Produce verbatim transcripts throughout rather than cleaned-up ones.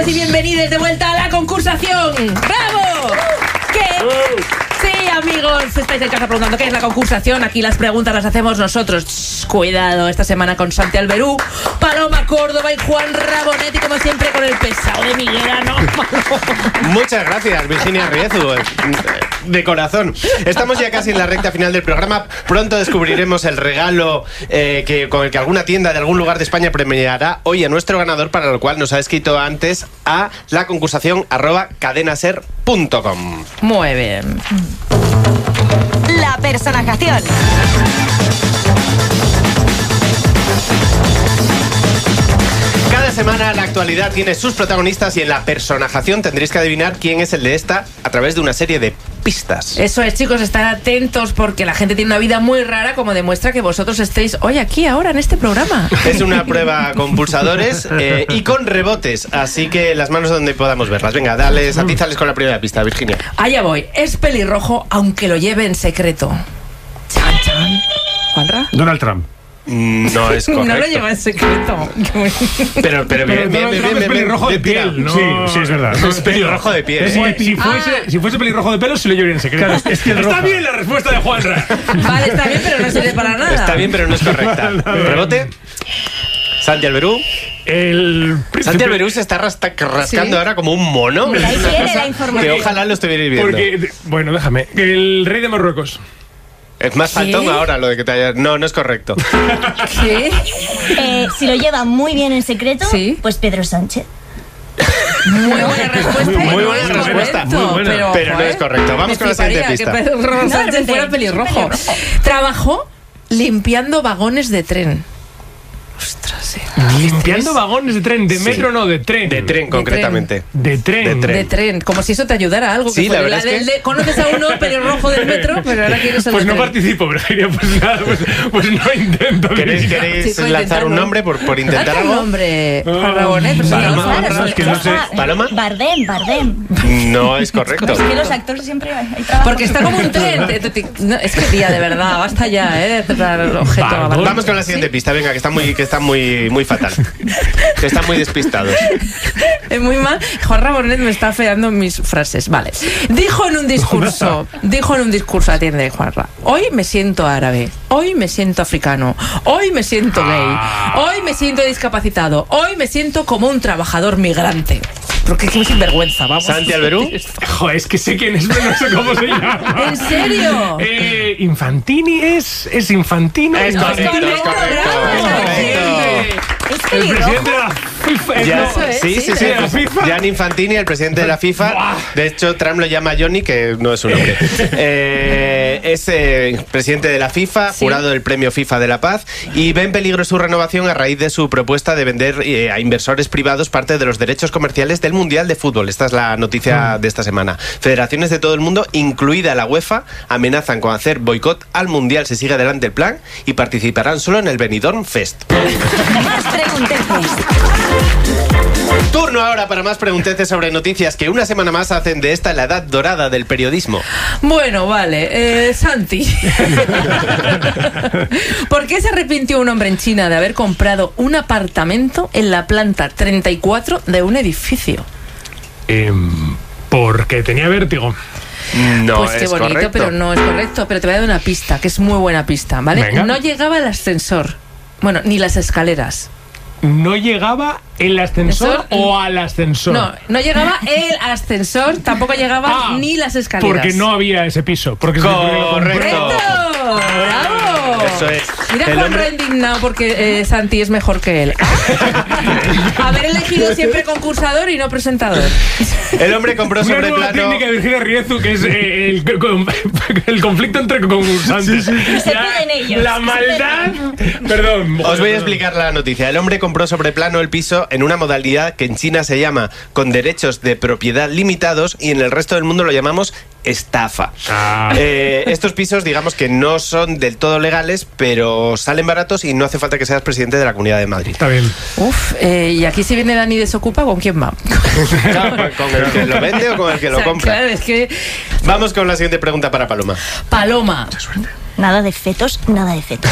bienvenidos y bienvenidas de vuelta a la concursación. ¡Bravo! ¿Qué? Sí, amigos, estáis en casa preguntando qué es la concursación. Aquí las preguntas las hacemos nosotros. Shh, cuidado, esta semana con Santi Alberú, Paloma Córdoba y Juan Rabonet, y como siempre con el pesado de Miguelano. Muchas gracias, Virginia Riezu, de corazón. Estamos ya casi en la recta final del programa. Pronto descubriremos el regalo eh, que, con el que alguna tienda de algún lugar de España premiará hoy a nuestro ganador, para lo cual nos ha escrito antes a la concursación arroba cadenaser punto com. Muy bien. La personajación. Cada semana la actualidad tiene sus protagonistas y en la personajación tendréis que adivinar quién es el de esta a través de una serie de pistas. Eso es, chicos, estar atentos porque la gente tiene una vida muy rara, como demuestra que vosotros estéis hoy aquí, ahora, en este programa. Es una prueba con pulsadores eh, y con rebotes, así que las manos donde podamos verlas. Venga, dale, atizales con la primera pista, Virginia. Allá voy. Es pelirrojo, aunque lo lleve en secreto. Chan, chan. ¿Juanra? Donald Trump. No es correcto. No lo lleva en secreto. Pero, pero bien, bien, bien, bien, Es pelirrojo de piel, ¿no? Sí, sí, es verdad. Es pelirrojo de piel. Si, ¿eh? si, fuese, Ah. si fuese pelirrojo de pelo, se lo llevaría en secreto. Claro, es que está bien la respuesta de Juanra. Vale, está bien, pero no sirve para nada. Está bien, pero no es correcta. ¿Rebote? Santi Alberú. El Santi Alberú se está rasta- rascando Sí. ahora como un mono. Ahí Es una viene cosa la información. que ojalá lo estuvierais viendo. Porque, bueno, déjame. El rey de Marruecos. Es más faltón ahora lo de que te haya... No, no es correcto. ¿Qué? Eh, si lo lleva muy bien en secreto, Sí. pues Pedro Sánchez. Muy buena respuesta. Muy y no buena es respuesta, correcto, muy buena. Pero, Pero no joder, es correcto. Vamos me con la siguiente fliparía pista. que Pedro No, Sánchez de repente, fuera pelirrojo. pelirrojo. Trabajó limpiando vagones de tren. Ostras, eh. Limpiando vagones de tren. De Sí. metro, no, de tren. De tren, concretamente. De tren. De tren. De tren, como si eso te ayudara a algo. Sí, que la fuera verdad es del que- de- conoces a uno pelirrojo del metro, pero ahora quieres el Pues de no tren. participo, Virginia. Pues nada, pues, pues no intento. ¿Queréis, Virginia. queréis Sí, puedo lanzar intentarlo. un nombre por, por intentar Lanza un algo? nombre, Juan Ah, Rabonet, pero Paloma, si no, Paloma, Juan es que no sé. ¿Paloma? Bardem, Bardem. No es correcto. Es que los actores siempre hay trabajo. Porque está como un tren. te- te- te- no, es que tía, de verdad, basta ya, ¿eh? De dar el objeto a Vamos. Vamos con la siguiente pista, venga, que está muy, que está muy, muy fatal. Que están muy despistados. Es muy mal. Juan Rabonet me está feando mis frases. Vale. Dijo en un discurso, dijo en un discurso, atiende, Juanra. Hoy me siento árabe. Hoy me siento africano. Hoy me siento gay. Hoy me siento discapacitado. Hoy me siento como un trabajador migrante. Porque es muy sinvergüenza, vamos. Santi Alberú. Joder, es que sé quién es, pero no sé cómo se llama. ¿En serio? Eh, Infantini es. Es Infantino. Es correcto, es correcto, bravo, es correcto. Es El pelirrojo. presidente de la FIFA. es- Ya- no, Eso es, sí, sí, sí, sí. de la FIFA. Gianni Infantini, el presidente de la FIFA. Buah. De hecho, Trump lo llama Johnny, que no es su nombre. Eh, es eh, presidente de la FIFA, Sí. jurado del premio FIFA de la Paz, y ve en peligro su renovación a raíz de su propuesta de vender eh, a inversores privados parte de los derechos comerciales del Mundial de Fútbol. Esta es la noticia de esta semana. Federaciones de todo el mundo, incluida la UEFA, amenazan con hacer boicot al Mundial si sigue adelante el plan, y participarán solo en el Benidorm Fest. Más pregunteces. Turno ahora para más pregunteces sobre noticias que una semana más hacen de esta la edad dorada del periodismo. Bueno, vale. Eh, Santi. ¿Por qué se arrepintió un hombre en China de haber comprado un apartamento en la planta treinta y cuatro de un edificio? Em, porque tenía vértigo. No Pues qué es bonito, correcto. pero no es correcto. Pero te voy a dar una pista, que es muy buena pista, ¿vale? Venga. No llegaba el ascensor. Bueno, ni las escaleras. ¿No llegaba el ascensor Ascensor, o al ascensor? No, no llegaba el ascensor, tampoco llegaban Ah, ni las escaleras. Porque no había ese piso. Porque se- porque lo compré. Correcto. ¡Correcto! ¡Bravo! Eso es. Mira El Juanra hombre- indignado porque eh, Santi es mejor que él. Haber elegido siempre concursador y no presentador. El hombre compró Una sobre nueva plano. técnica de Virginia Riezu, que es eh, el, con- el conflicto entre concursantes. Se La- piden ellos. La maldad. Perdón. Os voy a explicar la noticia. El hombre compró sobre plano el piso en una modalidad que en China se llama con derechos de propiedad limitados y en el resto del mundo lo llamamos estafa. Ah. Eh, estos pisos, digamos que no son del todo legales, pero salen baratos y no hace falta que seas presidente de la Comunidad de Madrid. Está bien. Uf, eh, y aquí si viene Dani Desocupa, ¿con quién va? Claro, ¿con el que lo vende o con el que O lo sea, compra? Claro, es que Vamos con la siguiente pregunta para Paloma. Paloma, Nada de fetos, nada de fetos.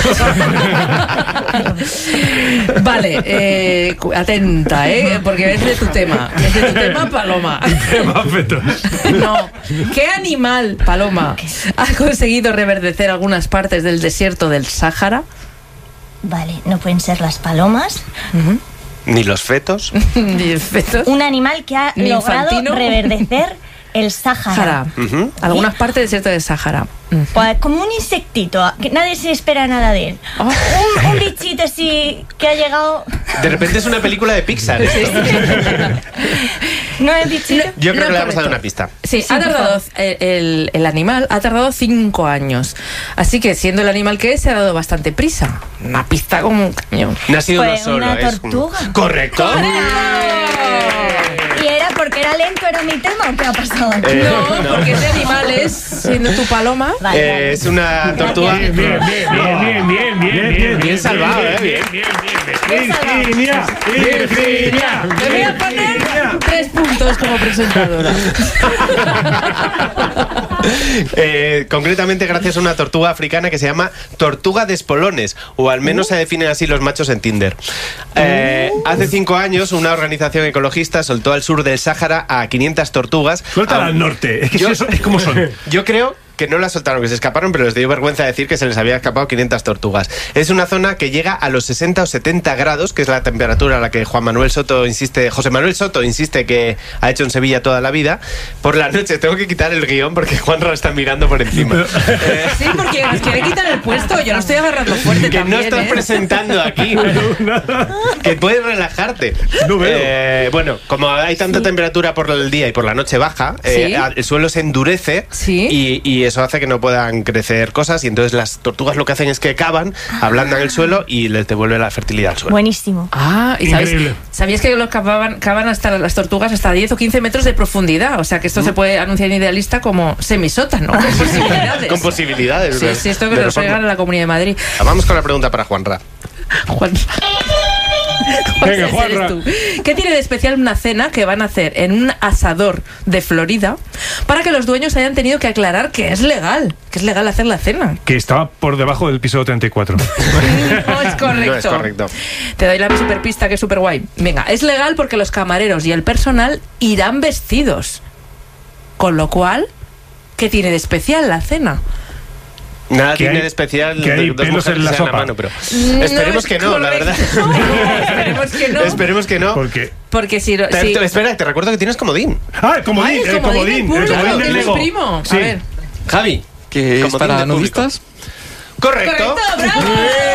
Vale, eh, cu- atenta, ¿eh? Porque es de tu tema. Es de tu tema, Paloma. Tema fetos. No. ¿Qué animal, Paloma, ha conseguido reverdecer algunas partes del desierto del Sáhara? Vale, no pueden ser las palomas. Ni los fetos. Ni el feto. Un animal que ha Ni logrado infantino. reverdecer el Sáhara. Sáhara. Ujú. Algunas partes del desierto del Sáhara. Mm. Pues como un insectito, que nadie se espera nada de él. Oh. Un, un bichito así que ha llegado. De repente es una película de Pixar. esto. ¿No es bichito? Yo creo No, que le vamos a dar correcto. una pista. Sí, Sí, ha por tardado, favor. el, el- el animal ha tardado cinco años. Así que, siendo el animal que es, se ha dado bastante prisa. Una pista como un cañón. No ha sido Fue uno solo. una es un- tortuga. Correcto. ¿Y era porque era lento, era mi tema o qué ha pasado? Eh, No, no. porque ese animal es, siendo tu paloma. Vale, Eh, vale. es una tortuga. Bien, bien, bien, bien, bien, bien, bien, bien salvado, bien, eh, bien, bien. bien, bien. Virginia, Virginia, Le voy a poner tres puntos como presentadora. Eh, concretamente gracias a una tortuga africana que se llama tortuga de espolones, o al menos se definen así los machos en Tinder. Eh, hace cinco años una organización ecologista soltó al sur del Sáhara a quinientas tortugas. Suéltala A- al norte. Es que Yo- si eso es como son. Yo creo que no las soltaron, que se escaparon, pero les dio vergüenza decir que se les había escapado quinientas tortugas. Es una zona que llega a los sesenta o setenta grados, que es la temperatura a la que Juan Manuel Soto insiste, José Manuel Soto insiste que ha hecho en Sevilla toda la vida. Por la noche tengo que quitar el guión porque Juanra está mirando por encima. Eh, Sí, porque nos quiere quitar el puesto. Yo lo estoy agarrando fuerte que también. no estás ¿eh? presentando aquí. Que puedes relajarte. No veo. Eh, bueno, como hay tanta temperatura por el día y por la noche baja, eh, Sí. a- el suelo se endurece Sí. y, y eso hace que no puedan crecer cosas, y entonces las tortugas lo que hacen es que cavan, ablandan el suelo y les devuelve la fertilidad al suelo. Buenísimo. Ah, y sabes, Increíble. ¿sabías que los cavaban, cavan hasta las tortugas hasta diez o quince metros de profundidad? O sea que esto se puede anunciar en Idealista como semisótano, con posibilidades. Con posibilidades. Sí, de- sí, esto que de nos reforma. regalan a la Comunidad de Madrid. Vamos con la pregunta para Juanra. Juan. Venga, Ese Juanra. eres tú. ¿Qué tiene de especial una cena que van a hacer en un asador de Florida para que los dueños hayan tenido que aclarar que es legal? Que es legal hacer la cena. Que estaba por debajo del piso treinta y cuatro. No es correcto. No es correcto. Te doy la superpista que es súper guay. Venga, es legal porque los camareros y el personal irán vestidos. Con lo cual, ¿qué tiene de especial la cena? Nada Que tiene hay- de especial que hay dos pelos mujeres en la que se dan sopa. mano, pero No esperemos es que no, la verdad. correcto. Esperemos que no. Esperemos que no. Porque. Porque si... no- Te- si- te- espera, te recuerdo que tienes comodín. Ah, el comodín, Ay, el el comodín comodín, del el público, comodín del que es Lego. primo. Sí. A ver. Javi. Que es comodín para del público. nudistas. Correcto. ¡Correcto! ¡Bravo!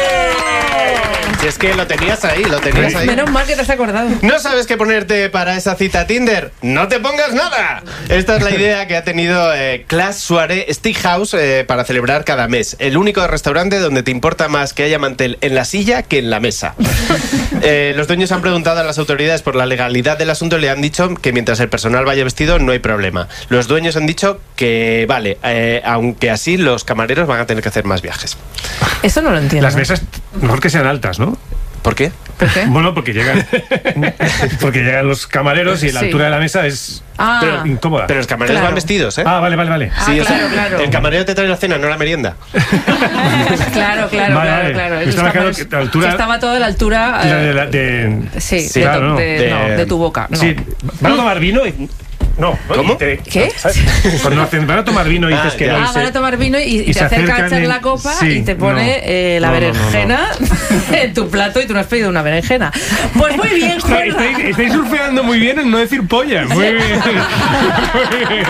Si es que lo tenías ahí, lo tenías ahí. Menos mal que te has acordado. ¿No sabes qué ponerte para esa cita Tinder? ¡No te pongas nada! Esta es la idea que ha tenido eh, Class Soirée Steakhouse eh, para celebrar cada mes. El único restaurante donde te importa más que haya mantel en la silla que en la mesa. Eh, los dueños han preguntado a las autoridades por la legalidad del asunto y le han dicho que mientras el personal vaya vestido no hay problema. Los dueños han dicho que vale, eh, aunque así los camareros van a tener que hacer más viajes. Eso no lo entiendo. Las mesas, mejor que sean altas, ¿no? ¿Por qué? ¿Por qué? Bueno, porque llegan porque llegan los camareros y la Sí. altura de la mesa es Ah. pero incómoda. Pero los camareros Claro. van vestidos, ¿eh? Ah, vale, vale, vale. Ah, Sí, o sea, claro, claro. El camarero te trae la cena, no la merienda. Claro, claro, Vale, claro, vale. claro. Me Esos estaba claro camareros- que la altura- que estaba todo a la altura... La eh, de, la- de- Sí, Sí, de, claro, tu- no. de- De- no, de tu boca. No. Sí, van a tomar vino y... No, ¿no? ¿Cómo? Y te- ¿Qué? ¿sabes? Cuando hacen, van a tomar vino y Ah, dices que ya. no. y Ah, se- van a tomar vino y, y y te se acerca a acercan echar en- la copa sí, y te pone no. eh, la No, no, no, no. berenjena en tu plato y tú no has pedido una berenjena. Pues muy bien, Está- Juanra. Estáis, estáis surfeando muy bien en no decir polla. Muy bien. Muy bien.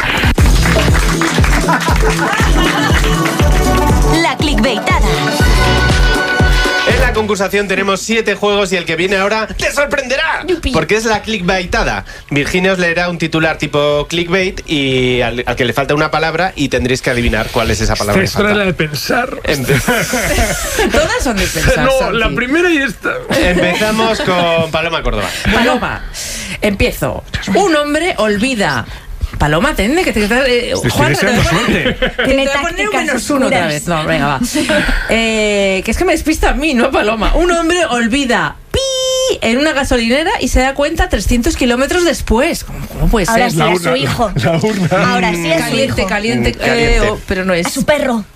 La clickbaitada. En la concursación tenemos siete juegos y el que viene ahora te sorprenderá. Yupi. Porque es la clickbaitada. Virginia os leerá un titular tipo clickbait y al, al que le falta una palabra y tendréis que adivinar cuál es esa palabra que Esta era la falta. de pensar. Empe- Todas son de pensar, No, Santi. la primera y esta. Empezamos con Paloma Córdoba. Paloma, empiezo. Un hombre olvida. Paloma, atende, que te... Eh, Estoy Juanra, te deseando voy a poner- suerte. te Tiene voy a poner un tácticas menos uno otra oscuras. vez. No, venga, va. Eh, que es que me despista a mí, no a Paloma. Un hombre olvida pi en una gasolinera y se da cuenta trescientos kilómetros después. ¿Cómo, cómo puede Ahora ser? sí, a su hijo. La urna. Ahora sí, a su Caliente, hijo. caliente, Mm, caliente. eh, oh, pero no es. A su perro.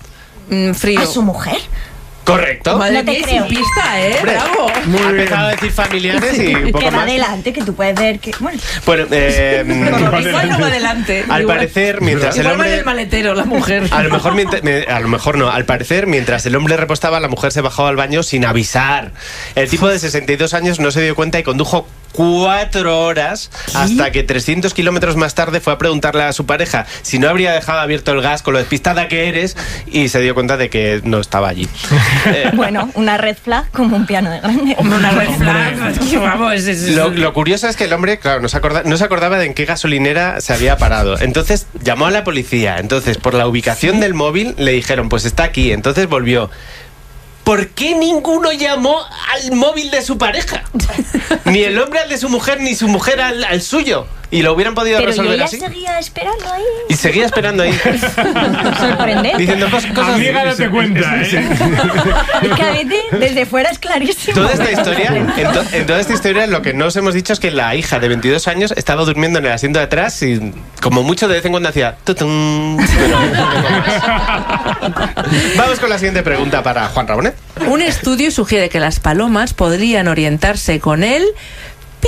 mm, frío. ¿A su mujer? Correcto. Madre No te mía, creo. sin pista, ¿eh? Hombre, Bravo. ha empezado a decir familiares y un poco Que va más. adelante, que tú puedes ver que... Bueno, Bueno, eh, Igual no va adelante. al Igual- parecer, mientras el Igual va en hombre... el maletero la mujer. A lo mejor mientras- me- a lo mejor no, al parecer mientras el hombre repostaba la mujer se bajó al baño sin avisar. El tipo de sesenta y dos años no se dio cuenta y condujo cuatro horas hasta que trescientos kilómetros más tarde fue a preguntarle a su pareja si no habría dejado abierto el gas con lo despistada que eres y se dio cuenta de que no estaba allí. Eh, bueno, una red flag como un piano de grande. Hombre, una red flag. Es que, vamos, es- es- Lo, lo curioso es que el hombre, claro, no se, acorda- no se acordaba de en qué gasolinera se había parado. Entonces llamó a la policía. Entonces, por la ubicación del móvil, le dijeron, pues está aquí. Entonces volvió. ¿Por qué ninguno llamó al móvil de su pareja? Ni el hombre al de su mujer, ni su mujer al, al suyo. Y lo hubieran podido Pero y resolver ella así. seguía esperando ahí. Y seguía esperando ahí. Sorprendente. Diciendo cos- cosas. Amiga, date cuenta, ¿eh? Es que a veces desde fuera es clarísimo. Toda esta historia, en, to- en toda esta historia lo que no os hemos dicho es que la hija de veintidós años estaba durmiendo en el asiento de atrás y como mucho de vez en cuando hacía tutum. Pero no poco más. Vamos con la siguiente pregunta para Juan Rabonet. Un estudio sugiere que las palomas podrían orientarse con el pi.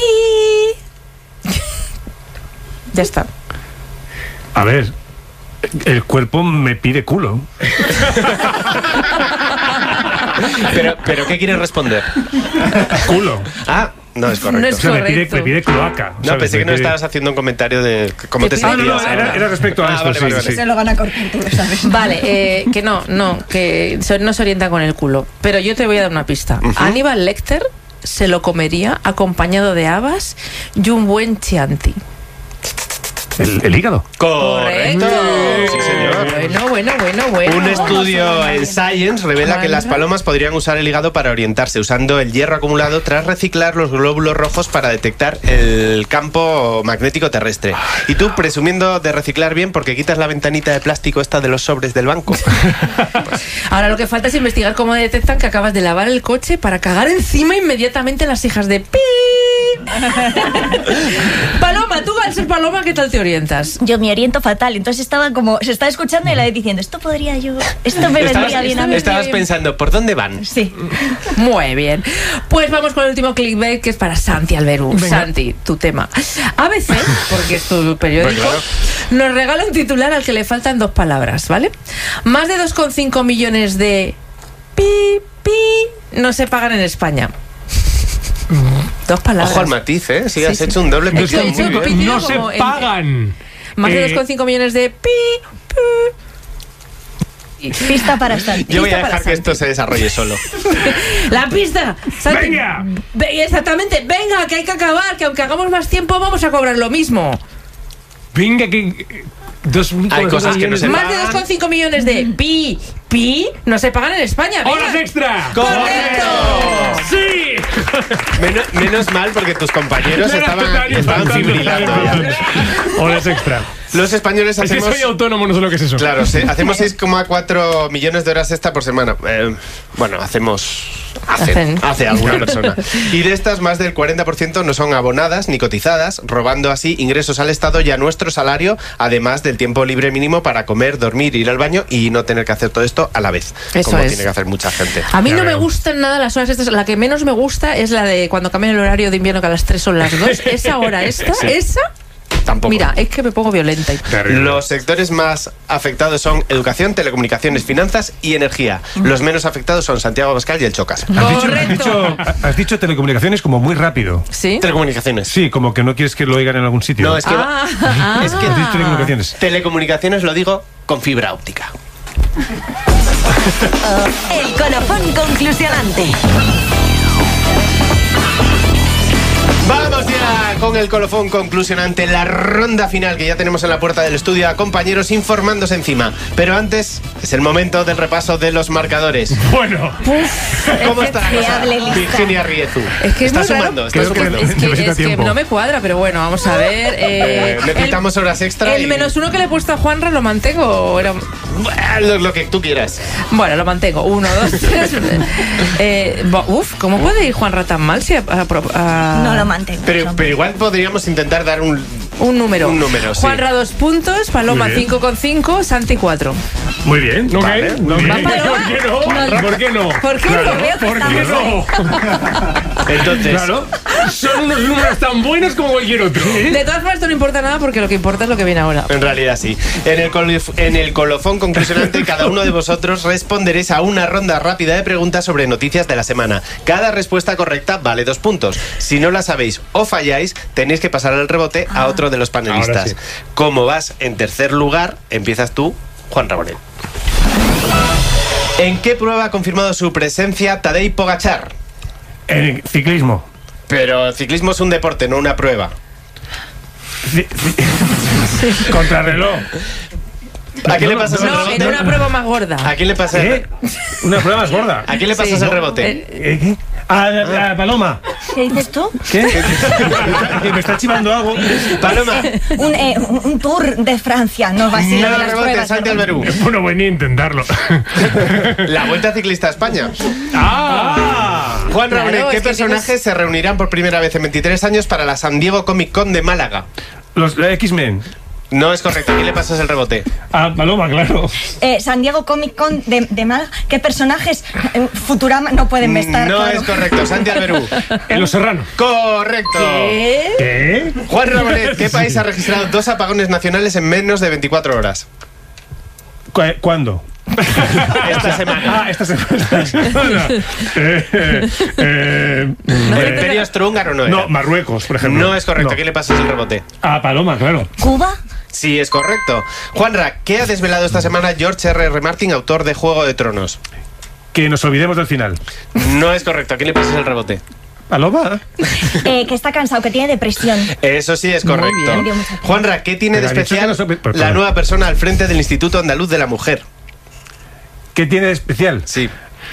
Ya está. A ver, el cuerpo me pide culo. Pero, pero ¿qué quieres responder? Culo. Ah, no es No correcto. es O sea, me pide, correcto. me pide cloaca. No, ¿sabes? pensé que Me no pide- estabas haciendo un comentario de cómo te Te pide- Ah, no, sentías. no, era, era respecto a Ah, esto, vale, sí, vale, sí, vale. sí. Se lo van a cortar, tú lo sabes. Vale, eh, que no, no, que se- no se orienta con el culo. Pero yo te voy a dar una pista. Aníbal Lecter se lo comería acompañado de habas y un buen chianti. El, el hígado. Correcto. Sí, señor. Bueno, bueno, bueno, bueno. Un estudio en Science revela que las Juanra. palomas podrían usar el hígado para orientarse usando el hierro acumulado tras reciclar los glóbulos rojos para detectar el campo magnético terrestre. Y tú presumiendo de reciclar bien porque quitas la ventanita de plástico esta de los sobres del banco. Ahora lo que falta es investigar cómo detectan que acabas de lavar el coche para cagar encima inmediatamente las hijas de pi. Paloma, tú al ser paloma, ¿qué tal te orientas? Yo me oriento fatal, entonces estaba como, se estaba escuchando y la vez diciendo, esto podría yo, esto me Estabas, vendría bien a mí. estabas pensando, ¿por dónde van? Sí. Muy bien. Pues vamos con el último clickbait que es para Santi Alberú. Santi, tu tema. A B C, porque es tu periódico, Pues claro. nos regala un titular al que le faltan dos palabras, ¿vale? Más de dos coma cinco millones de pi, pi no se pagan en España. Dos palabras. Ojo al matiz, ¿eh? Sí, Sí, has sí. hecho un doble Es que pitido he hecho muy un bien. pitido No se como en- pagan. Más de Eh, dos coma cinco millones de pi, pi. Pista para Santi. Yo voy a Pista para dejar que Santi. esto se desarrolle solo. La pista. Santi. ¡Venga! Ve- Exactamente. Venga, que hay que acabar, que aunque hagamos más tiempo vamos a cobrar lo mismo. Venga, que. Dos, Hay cosas que no se Más de pagan. dos coma cinco millones de pi, pi, no se pagan en España. venga. ¡Horas extra! ¡Correcto! ¡Sí! Menos, menos mal porque tus compañeros Era estaban, total, estaban total, fibrilando total, ya. total. Horas extra. Los españoles Es que hacemos... soy autónomo, no sé lo que es eso. Claro, sí, hacemos seis coma cuatro millones de horas extra por semana. Eh, bueno, hacemos... Hacen, Hacen. hace alguna persona. Y de estas, más del cuarenta por ciento no son abonadas ni cotizadas, robando así ingresos al Estado y a nuestro salario, además del tiempo libre mínimo para comer, dormir, ir al baño y no tener que hacer todo esto a la vez. Eso como es. tiene que hacer mucha gente. A mí Ya no me veo. gustan nada las horas estas. La que menos me gusta es la de cuando cambian el horario de invierno, que a las tres son las dos. Esa hora, esta, Sí. esa. Tampoco. Mira, es que me pongo violenta. Terrible. Los sectores más afectados son educación, telecomunicaciones, finanzas y energía. Los menos afectados son Santiago Abascal y el Chocas. Has dicho, has, Correcto. dicho, has dicho telecomunicaciones como muy rápido. ¿Sí? Telecomunicaciones. Sí, como que no quieres que lo oigan en algún sitio. No, es que Ah, ah. es que Has dicho telecomunicaciones. telecomunicaciones lo digo con fibra óptica. El colofón conclusionante. Vamos ya con el colofón conclusionante, la ronda final que ya tenemos en la puerta del estudio a compañeros informándose encima. Pero antes es el momento del repaso de los marcadores. Bueno, ¿Cómo está la cosa? fiable lista. Virginia Riezu. Es que es está muy raro. sumando, está Creo que sumando. Es que, Necesita es que tiempo. no me cuadra, pero bueno, vamos a ver. Eh, Eh, necesitamos horas extra El y- menos uno que le he puesto a Juanra lo mantengo. o era- Lo, lo que tú quieras. Bueno, lo mantengo. Uno, dos, tres. Eh, bo- uf, ¿cómo puede ir Juanra tan mal si a- a- a- No lo mantengo. Pero, no. pero igual podríamos intentar dar un, Un número. Un número, sí. Juanra dos puntos, Paloma Muy bien. cinco con cinco, Santi cuatro. Muy bien, ok. Vale, Muy muy bien. bien. ¿Por qué no? ¿Por qué no? ¿Por qué Claro, no? Veo que ¿por qué estamos no? Entonces, Claro, son unos números tan buenos como cualquier otro. De todas formas, esto no importa nada porque lo que importa es lo que viene ahora. en realidad sí. En el, colif- en el colofón conclusionante, cada uno de vosotros responderéis a una ronda rápida de preguntas sobre noticias de la semana. Cada respuesta correcta vale dos puntos. Si no la sabéis o falláis, tenéis que pasar el rebote a otro de los panelistas. Ahora sí. Como vas en tercer lugar, empiezas tú, Juan Rabonet. ¿En qué prueba ha confirmado su presencia Tadej Pogačar? En ciclismo. Pero el ciclismo es un deporte, no una prueba. Ci- ci- Contrarreloj. ¿A quién le No, pasas el No, rebote? en una prueba más gorda. ¿A quién le pasas el, ¿Eh? Una prueba más gorda. ¿A quién le pasas Sí, el ¿no? rebote? Eh, ¿Eh, ¿Qué? A, a- a Paloma. ¿Qué dices tú? ¿Qué? Que me está chivando algo. Paloma, Un, eh, un un tour de Francia, no va a ser no de las rebote, pruebas. Santi Alberú. Bueno, voy ni a intentarlo. La Vuelta Ciclista a España. ¡Ah! Juan Claro, Rabonet, ¿qué es que personajes se reunirán por primera vez en veintitrés años para la San Diego Comic Con de Málaga? Los X-Men. No es correcto, ¿a quién le pasas el rebote? A Paloma, claro. Eh, San Diego Comic Con de, de Málaga. ¿Qué personajes en Futurama no pueden estar? No claro. es correcto, Santi Alberú. En Los Serranos. Correcto. ¿Qué? ¿Qué? Juan Rabonet, ¿qué país ha registrado dos apagones nacionales en menos de veinticuatro horas? ¿Cu- ¿Cuándo? Esta semana. Ah, esta semana. eh, eh, eh, ¿El eh, Imperio Austrohúngaro no era? no, Marruecos, por ejemplo. No es correcto, ¿a No. quién le pasas el rebote? A Paloma, claro. ¿Cuba? Sí, es correcto. Juanra, ¿qué ha desvelado esta semana George R R. Martin, autor de Juego de Tronos? Que nos olvidemos del final. No es correcto, ¿a quién le pasas el rebote? ¿Paloma? Eh, que está cansado, que tiene depresión. Eso sí es Muy correcto. bien. Me dio mucha pena. Juanra, ¿qué tiene de Pero ha dicho especial que no se- pero- la pero- nueva persona al frente del Instituto Andaluz de la Mujer? ¿Qué tiene de especial? Sí.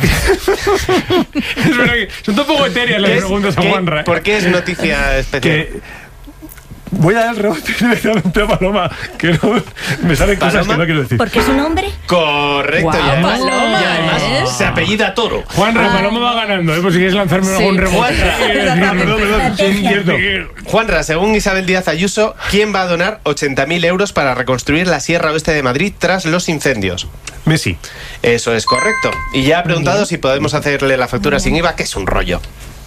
Es verdad que son un poco etéreas las ¿Qué es- preguntas a qué- Juanra. ¿Por qué es noticia especial? Que voy a dar el rebote directamente a Paloma, que no, me salen cosas ¿Paloma? que no quiero decir. ¿Porque es un hombre? Correcto, Guau, y además, Paloma, y además ¿eh? se apellida Toro. Juanra, Paloma va ganando, ¿eh? Por si quieres lanzarme Sí. algún rebote. Juanra. Eh, perdón, perdón, sí, es cierto. Juanra, según Isabel Díaz Ayuso, ¿quién va a donar ochenta mil euros para reconstruir la Sierra Oeste de Madrid tras los incendios? Messi. Eso es correcto. Y ya ha preguntado si podemos hacerle la factura sin I V A, que es un rollo.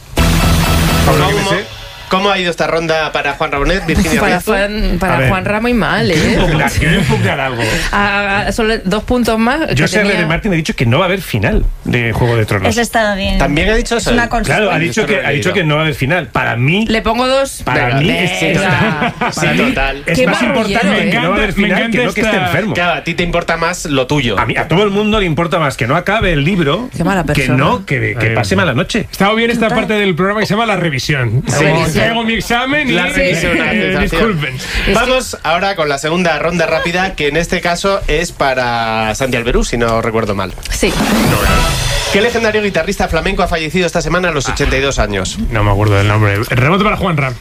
Ahora que me ¿Cómo, sé. cómo ha ido esta ronda para Juan Rabonet, Virginia Para, Riezu? Juan, A para ver. Juanra muy mal, ¿eh? Impugnar, quiero impugnar algo. A- a- solo dos puntos más. que Yo sé, tenía- R. Martin ha dicho que no va a haber final de Juego de Tronos. Eso está bien. También ha dicho Es eso. una Claro, ha consecuencia. dicho, que, Esto no lo he ha dicho leído. que no va a haber final. Para mí, Le pongo dos. para Venga, mí, venga. es, Venga. Sí, para mí total. es Qué más marrullero, importante ¿eh? que no va a haber Me final encanta que no que esta- esté enfermo. Claro, a ti te importa más lo tuyo. A, mí, a todo el mundo le importa más que no acabe el libro Qué mala que persona. no, que, que Eh, pase mala noche. Estaba bien esta parte del programa que se llama La Revisión. Sí. Como traigo mi examen y La revisión, una eh, sensación. disculpen. Vamos ahora con la segunda ronda rápida, que en este caso es para Santi Alberú, si no recuerdo mal. Sí. ¿Qué legendario guitarrista flamenco ha fallecido esta semana a los ochenta y dos años? No me acuerdo del nombre. El rebote para Juanra.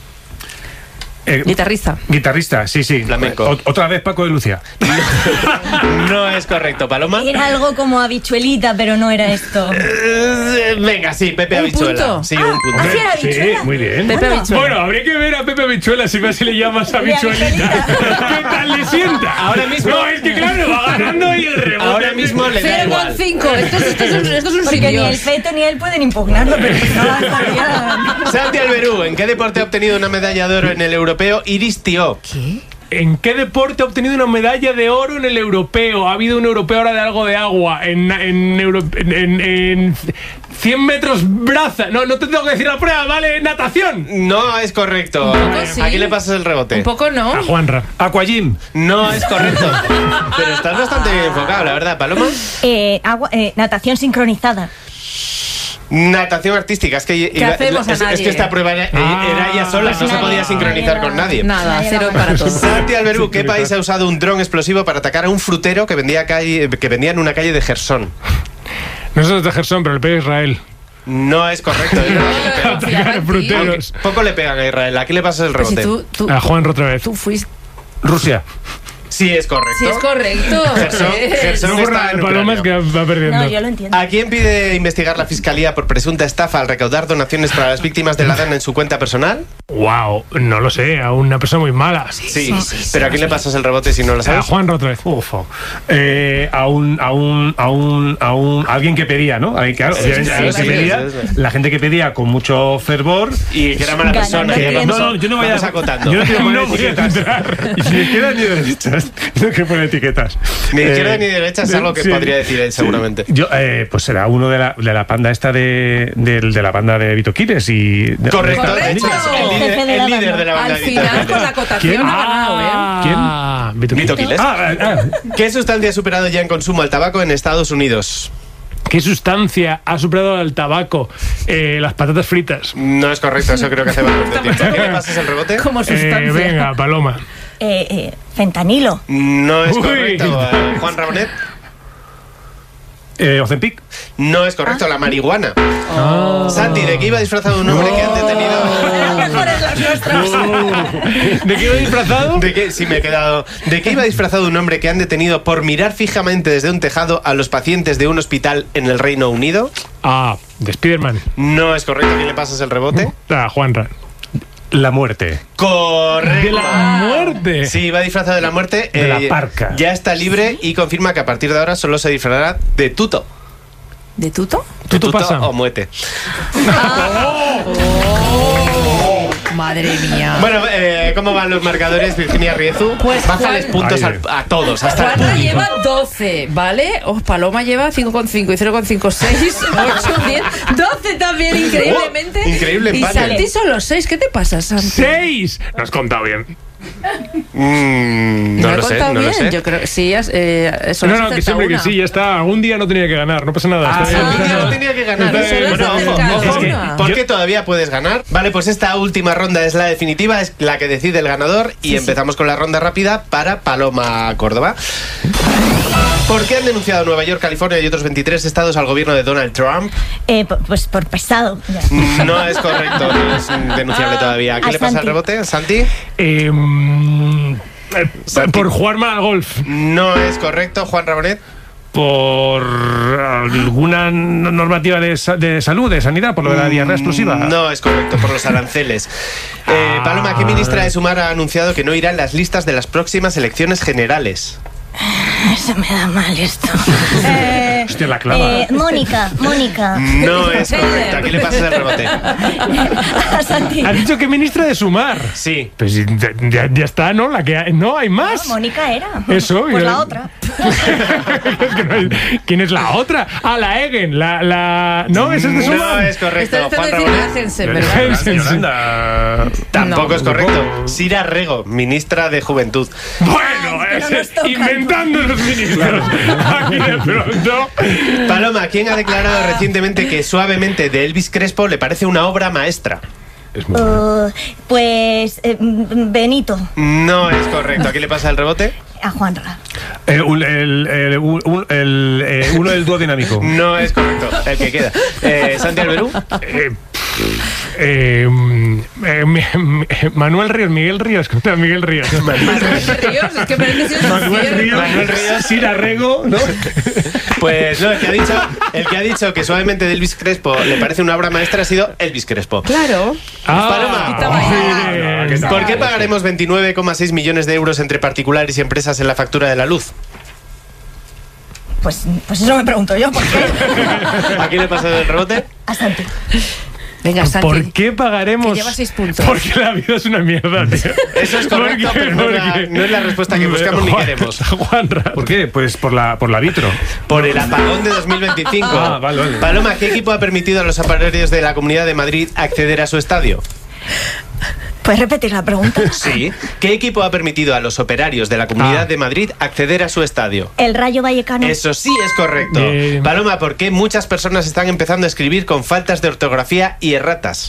Eh, Guitarrista. Guitarrista, sí, sí. Flamenco. O- otra vez Paco de Lucia. No es correcto, Paloma. Era algo como habichuelita, pero no era esto. Eh, Venga, sí, Pepe ¿Un Habichuela. punto? Sí, un punto. Ah, sí, era Sí, habichuela. muy bien. Pepe Habichuela. Bueno, habría que ver a Pepe Habichuela si me se le llamas habichuelita. ¿Qué tal le sienta? Ahora mismo- No, es que claro, va ganando y el rebote. Ahora mismo le da cero coma igual. cinco. Esto es, esto es un, esto es un Porque sin ni el Dios. feto ni él pueden impugnarlo, pero no estaría- Santi Alberú, ¿en qué deporte ha obtenido una medalla de oro en el europeo Iris Tío? ¿En qué deporte ha obtenido una medalla de oro en el europeo? Ha habido un europeo ahora de algo de agua. En, en, Euro- en, en- en cien metros braza. No, no te tengo que decir la prueba, ¿vale? Natación. No es correcto. Un poco sí. ¿A quién le pasas el rebote? Un poco no. A Juanra. Aquajim. No es correcto. Pero estás bastante bien enfocado, la verdad, Paloma. Eh, agua- eh, natación sincronizada. Natación artística. Es que, iba- hacemos a es, es nadie? que esta prueba era, Ah, era ella sola, no se nadie, podía sincronizar nadie, con nadie. Nada, Nadie cero va a para todos. Santi Alberú, ¿qué país ha usado un dron explosivo para atacar a un frutero que vendía, calle, que vendía en una calle de Gersón? No sé de Gerson, pero el país Israel. No es correcto. ¿eh? No, Atacar fiaba a en ti. fruteros. Poco le pegan a Israel. ¿A quién le pasas el Pero si rebote? tú, tú, A Juanra otra vez. tú fuiste. Rusia. Sí Sí, es correcto. Sí, es correcto. Gerson, Es- Gerson No por está la en paloma es que ucranio. va perdiendo. No, yo lo entiendo. ¿A quién pide investigar la Fiscalía por presunta estafa al recaudar donaciones para las víctimas de la DANA en su cuenta personal? Wow, no lo sé, a una persona muy mala. Sí, pero ¿a quién le pasas el rebote si no lo A sabes? Juan otra vez. Ufo. Eh, a un, a un, a un, a un, alguien que pedía, ¿no? Alguien que, claro, Sí, obviamente, sí, alguien sí, que sí, pedía, sí, sí. la gente que pedía con mucho fervor. Y que era mala Ganando persona. que tiempo. vamos, No, no, yo no voy vamos a acotando. Yo no quiero poner No voy a etiquetas. entrar. Y si de izquierda ni de derechas, no quiero poner etiquetas. Ni de izquierda Eh, ni de derecha es de- algo que sí. podría decir él, seguramente. Yo, eh, pues será uno de la, de la panda esta de, de, de la banda de Vito Quiles y. de- Correcto, Correcto. de hecho, es el El líder, jefe de el la líder banda. de la banda Al de final, Vito con la Quiles. cotación ¿Quién? ha ganado, ¿eh? Ah, Vito Vito Quiles. Quiles. Ah, ah, ¿Qué sustancia ha superado ya en consumo al tabaco en Estados Unidos? ¿Qué sustancia ha superado al tabaco? Eh, las patatas fritas. No es correcto, eso creo que hace bastante tiempo. ¿A qué le pasas el rebote? Como Eh, sustancia. venga, Paloma. Eh, eh, fentanilo. No es Uy. correcto. Eh, Juan Rabonet. eh, Ozempic. No es correcto, la marihuana. Ah. Santi, ¿de qué iba disfrazado un hombre que han detenido? Eran mejores las nuestras. ¿De qué iba disfrazado? ¿De qué? Sí, me he quedado. ¿De qué iba disfrazado un hombre que han detenido por mirar fijamente desde un tejado a los pacientes de un hospital en el Reino Unido? Ah, de Spiderman. No es correcto. ¿A quién le pasas el rebote? Ah, Juanra. La muerte. Correcto. De la muerte. Sí, va disfrazado de la muerte. De la parca. Ya está libre y confirma que a partir de ahora solo se disfrazará de tuto. ¿De tuto? De Tuto pasa. o muete. Oh, madre mía. Bueno, eh, ¿cómo van los marcadores, Virginia Riezu? Pues, Bájales Juan- puntos Ay, al- a todos, hasta el Juanra público. lleva doce, ¿vale? Oh, Paloma lleva cinco coma cinco y cero coma cinco, seis, ocho, diez, doce también, increíblemente. Oh, increíble Y empate. Santi solo seis. ¿Qué te pasa, Santi? ¡Seis! No has contado bien. Mm, no he lo sé, contado no lo bien. sé. Yo creo que sí, has, eh, son No, las no, que siempre que setenta y uno. sí, ya está. Algún día no tenía que ganar, no pasa nada. Ah, Está bien, algún está día bien. no tenía que ganar. Está bien. Bueno, ojo, Cada ojo, una. porque todavía puedes ganar. Vale, pues esta última ronda es la definitiva, es la que decide el ganador. Y empezamos con la ronda rápida para Paloma Córdoba. ¿Por qué han denunciado Nueva York, California y otros veintitrés estados al gobierno de Donald Trump? Eh, pu- pues por pesado. Ya. No es correcto, no es denunciable todavía. ¿A quién A le pasa el Santi. rebote? ¿Santi? Eh, mm, eh, Santi. por jugar mal al golf. No es correcto. ¿Juan Rabonet? Por alguna normativa de, sa- de salud, de sanidad, por lo de la diarrea explosiva. No es correcto, por los aranceles. Eh, Paloma, ¿qué ministra de Sumar ha anunciado que no irá en las listas de las próximas elecciones generales? Se me da mal esto. Eh, Hostia, la clava. eh, Mónica, Mónica. No es correcto. ¿A quién le pasas el rebote? A Santi. Has dicho que ministra de sumar. Sí. Pues ya, ya- ya está, ¿no? La que hay- no hay No, más. Mónica era. Eso, Pues y- la otra. Es que no hay- ¿Quién es la otra? Ah, la Egen, la, la... No, esa es de No sumar. es correcto. Esto Juan es decir Rabonet. Hansen, ¿verdad? Hansen. Yolanda. Tampoco No. es correcto. Sira Rego, ministra de Juventud. Bueno, pero ese- nos toca. inventando los ministros. Aquí de pronto. Paloma, ¿quién ha declarado recientemente que Suavemente de Elvis Crespo le parece una obra maestra? Es muy Uh, pues eh, mm, Benito. No es correcto. ¿A quién le pasa el rebote? A Juanra. Eh, un- el, el- un- un- el, eh, uno del dúo dinámico. No es correcto. El que queda. Eh, Santi Alberú. Eh, eh, mm, eh, mi- mi- Manuel Ríos, Miguel Ríos, ¿cómo se llama Miguel Ríos? Manuel Ríos, es que parece que es un Manuel cierre. Ríos, Manuel Ríos. Sira Rego, ¿no? Pues no, el que ha dicho, el que ha dicho que Suavemente de Elvis Crespo le parece una obra maestra ha sido Elvis Crespo. Claro. Paloma. Quita bailar. bien. ¿Por qué pagaremos veintinueve coma seis millones de euros entre particulares y empresas en la factura de la luz? Pues, pues eso me pregunto yo. ¿Por qué? ¿A quién le pasa el rebote? A Santi. Venga, Santi. ¿Por qué pagaremos? Que lleva seis puntos. Porque la vida es una mierda, tío. Eso es correcto, ¿Por qué? pero no es la- Porque- no es la respuesta que buscamos ni Juan- queremos. Juanra. ¿Por qué? Pues por la, por la vitro. Por el apagón de dos mil veinticinco. Ah, vale, vale. Paloma, ¿qué equipo ha permitido a los operarios de la Comunidad de Madrid acceder a su estadio? ¿Puedes repetir la pregunta? Sí. ¿Qué equipo ha permitido a los operarios de la Comunidad Ah. de Madrid acceder a su estadio? El Rayo Vallecano. Eso sí es correcto. Bien. Paloma, ¿por qué muchas personas están empezando a escribir con faltas de ortografía y erratas?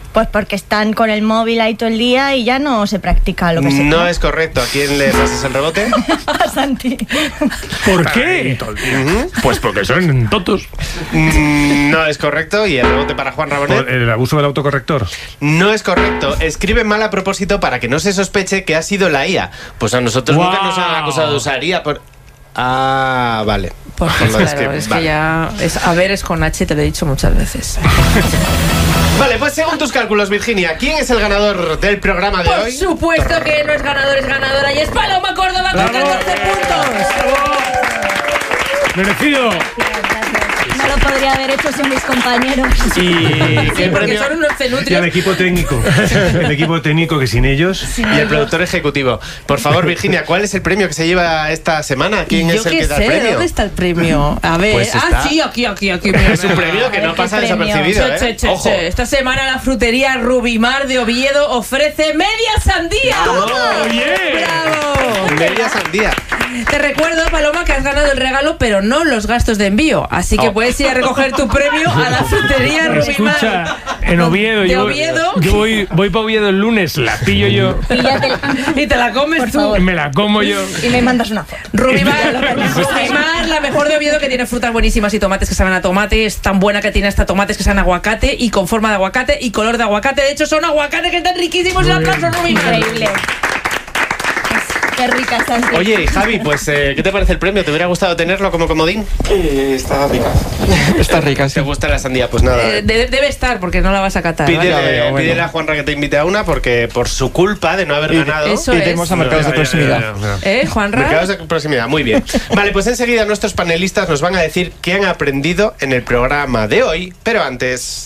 Pues porque están con el móvil ahí todo el día y ya no se practica lo que se No es correcto. ¿A quién le pasas el rebote? A Santi. ¿Por qué? Ujú. Pues porque son tontos. Mm, No es correcto. ¿Y el rebote para Juan Rabonet? Por el abuso del autocorrector. No es correcto. Escribe mal a propósito para que no se sospeche que ha sido la I A. Pues a nosotros Wow. nunca nos han acusado de usar I A por... Ah, vale. Porque Pues no, claro, es que, vale. ya es, a ver, es con H, te lo he dicho muchas veces. Vale, pues según tus cálculos, Virginia, ¿quién es el ganador del programa de Por hoy? supuesto que no es ganador, es ganadora y es Paloma Córdoba con catorce puntos. Merecido. No lo podría haber hecho sin mis compañeros. ¿Y Sí, qué porque premio? son unos Y al cenutrios. equipo técnico. El equipo técnico que sin ellos. Y el productor ejecutivo. Por favor, Virginia, ¿cuál es el premio que se lleva esta semana? ¿Quién Yo es el qué que da sé, el premio? ¿dónde está el premio? A ver, Pues ah, está. sí, aquí, aquí, aquí. mira, Es un mira. premio que A ver no qué pasa premio. desapercibido, Che, che, ¿eh? che, Ojo. che. Esta semana la frutería Rubimar de Oviedo ofrece media sandía. Oye. ¡Bravo! Media sandía. Te recuerdo, Paloma, que has ganado el regalo, pero no los gastos de envío. Así que Oh. puedes ir a recoger tu premio a la frutería Rubimar. Escucha, en Oviedo, ¿De yo, voy- Oviedo? yo voy, voy para Oviedo el lunes, la pillo yo, Y te la comes Por tú. favor. me la como yo. Y me mandas una foto. Rubimar, Rubimar, la mejor de Oviedo, que tiene frutas buenísimas y tomates que saben a tomate. Es tan buena que tiene hasta tomates que saben a aguacate y con forma de aguacate y color de aguacate. De hecho, son aguacates que están riquísimos. Un aplauso, Rubimar. Increíble. Qué rica, Santi. Oye, Javi, pues, eh, ¿qué te parece el premio? ¿Te hubiera gustado tenerlo como comodín? Eh, está rica. Está rica, sí. ¿Te gusta la sandía? Pues nada. Eh, de- debe estar, porque no la vas a catar. Pídele, ¿vale? Ya veo, bueno. pídele a Juanra que te invite a una porque por su culpa de no haber Y- ganado. Eso Iremos es. a mercados de Ya, ya, ya, proximidad. ya, ya. ¿Eh, Juanra? Mercados de proximidad, muy bien. Vale, pues enseguida nuestros panelistas nos van a decir qué han aprendido en el programa de hoy, pero antes...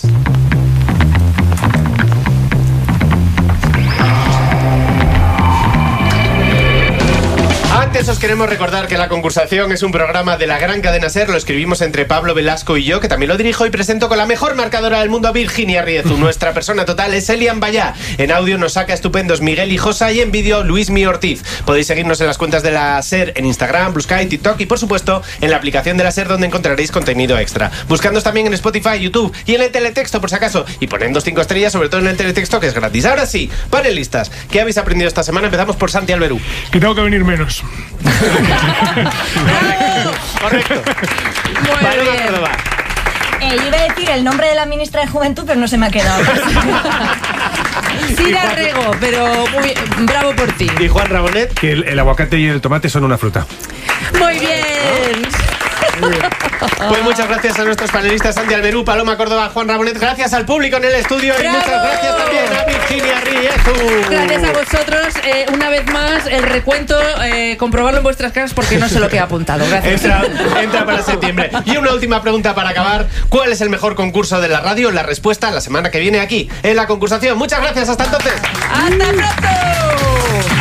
Antes os queremos recordar que La Concursación es un programa de la gran cadena SER. Lo escribimos entre Pablo Velasco y yo, que también lo dirijo y presento con la mejor marcadora del mundo, Virginia Riezu. Nuestra persona total es Elian Bayá. En audio nos saca estupendos Miguel Hijosa y en vídeo Luismi Ortiz. Podéis seguirnos en las cuentas de la SER en Instagram, Blue Sky, TikTok y por supuesto en la aplicación de la SER, donde encontraréis contenido extra. Buscándonos también en Spotify, YouTube y en el teletexto por si acaso. Y poniendo cinco estrellas, sobre todo en el teletexto, que es gratis. Ahora sí, panelistas, ¿qué habéis aprendido esta semana? Empezamos por Santi Alberú. Que tengo que venir menos. Correcto. Muy Paloma bien. Córdoba. Eh, yo iba a decir el nombre de la ministra de Juventud, pero no se me ha quedado. Sí la rego, pero muy bien. Bravo por ti. Y Juan Rabonet. Que el, el aguacate y el tomate son una fruta. Muy bien. Pues muchas gracias a nuestros panelistas Santi Alberú, Paloma Córdoba, Juan Rabonet. Gracias al público en el estudio y ¡Bravo! muchas gracias también a Virginia Riezu. Gracias a vosotros. Eh, una vez más, el recuento, eh, comprobarlo en vuestras casas porque no sé lo que he apuntado. Gracias. Entra, entra para septiembre. Y una última pregunta para acabar. ¿Cuál es el mejor concurso de la radio? La respuesta la semana que viene aquí, en La Concursación. Muchas gracias, hasta entonces. ¡Hasta pronto!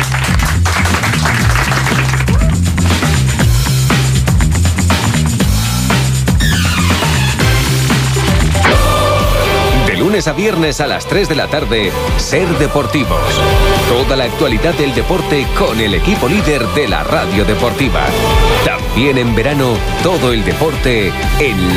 De lunes a viernes a las tres de la tarde, Ser Deportivos. Toda la actualidad del deporte con el equipo líder de la radio deportiva. También en verano, todo el deporte en